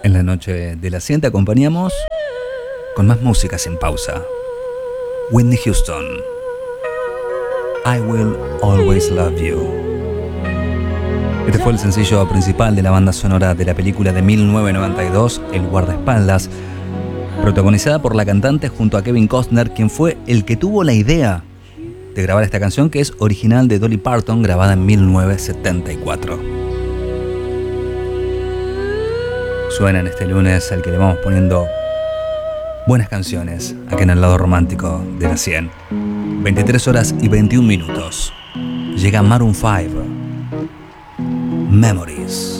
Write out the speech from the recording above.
En la noche de la 100 te acompañamos con más música sin pausa. Whitney Houston, I Will Always Love You. Este fue el sencillo principal de la banda sonora de la película de 1992, El guardaespaldas, protagonizada por la cantante junto a Kevin Costner, quien fue el que tuvo la idea de grabar esta canción, que es original de Dolly Parton, grabada en 1974. Suena en este lunes al que le vamos poniendo buenas canciones aquí en el lado romántico de la 100. 23 horas y 21 minutos. Llega Maroon 5. Memories.